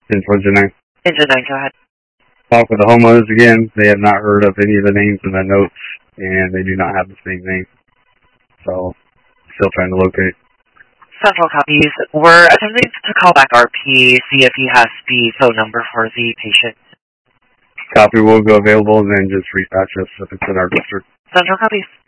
Engine 9. Engine 9, go ahead. Talk with the homeowners again. They have not heard of any of the names in the notes, and they do not have the same name. So, still trying to locate. Central copies. We're attempting to call back RP, see if he has the phone number for the patient. Copy will go available, and then just repatch us if it's in our district. Central copies.